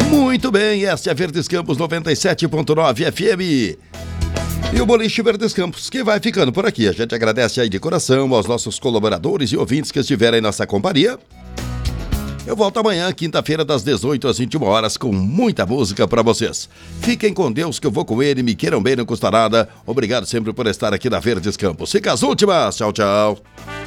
Muito bem, esta é a Verdes Campos 97.9 FM. E o Boliche Verdes Campos, que vai ficando por aqui. A gente agradece aí de coração aos nossos colaboradores e ouvintes que estiveram em nossa companhia. Eu volto amanhã, quinta-feira, das 18 às 21 horas, com muita música pra vocês. Fiquem com Deus, que eu vou com ele, me queiram bem, não custa nada. Obrigado sempre por estar aqui na Verdes Campos. Fica as últimas, tchau, tchau.